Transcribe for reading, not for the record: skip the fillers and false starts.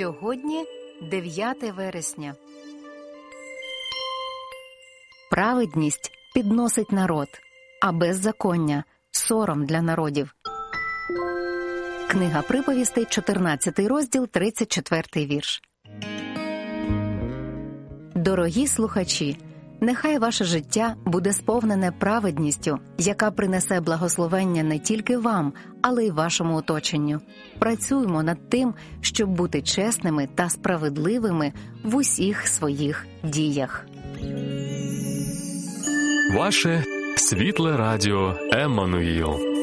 Сьогодні 9 вересня. Праведність підносить народ, а беззаконня – сором для народів. Книга Приповістей, 14 розділ, 34 вірш. Дорогі слухачі, нехай ваше життя буде сповнене праведністю, яка принесе благословення не тільки вам, але й вашому оточенню. Працюймо над тим, щоб бути чесними та справедливими в усіх своїх діях. Ваше світле радіо Еммануїл.